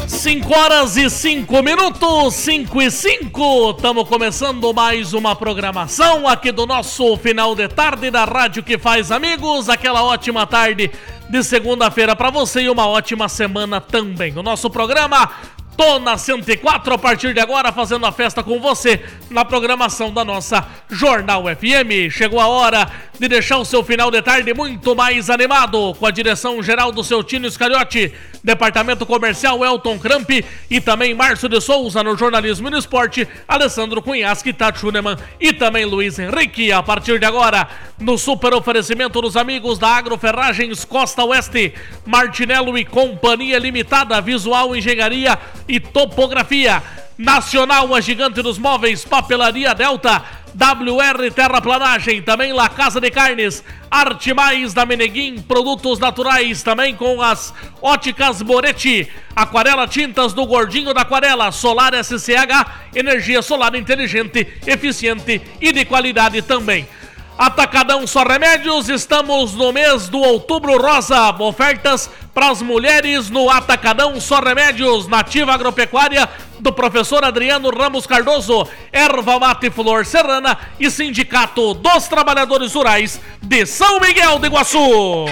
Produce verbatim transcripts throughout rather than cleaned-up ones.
cinco horas e cinco minutos, cinco e cinco. Estamos começando mais uma programação aqui do nosso final de tarde da Rádio que Faz Amigos. Aquela ótima tarde de segunda-feira para você e uma ótima semana também. O nosso programa Tô na cento e quatro a partir de agora, fazendo a festa com você na programação da nossa Jornal F M. Chegou a hora de deixar o seu final de tarde muito mais animado, com a direção geral do seu Tino Iscariote, departamento comercial Elton Cramp e também Márcio de Souza no jornalismo e no esporte, Alessandro Cunhasque, Tati Schunemann e também Luiz Henrique. A partir de agora, no super oferecimento dos amigos da Agroferragens Costa Oeste, Martinello e Companhia Limitada, Visual Engenharia e Topografia, Nacional, a gigante dos móveis, Papelaria Delta, W R Terraplanagem, também La Casa de Carnes, Arte Mais da Meneguim, produtos naturais, também com as óticas Moretti, Aquarela Tintas do Gordinho da Aquarela, Solar S C H, energia solar inteligente, eficiente e de qualidade também. Atacadão Só Remédios, estamos no mês do Outubro Rosa, ofertas para as mulheres no Atacadão Só Remédios, Nativa Agropecuária do professor Adriano Ramos Cardoso, Erva Mate Flor Serrana e Sindicato dos Trabalhadores Rurais de São Miguel do Iguaçu.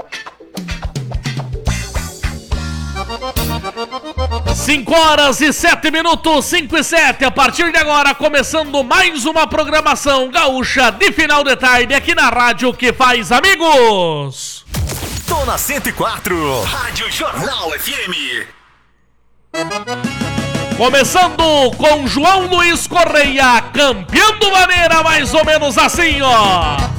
cinco horas e sete minutos, cinco e sete, a partir de agora, começando mais uma programação gaúcha de final de tarde aqui na Rádio que Faz Amigos. Tô na cento e quatro, Rádio Jornal F M. Começando com João Luiz Correia, campeando maneira mais ou menos assim, ó.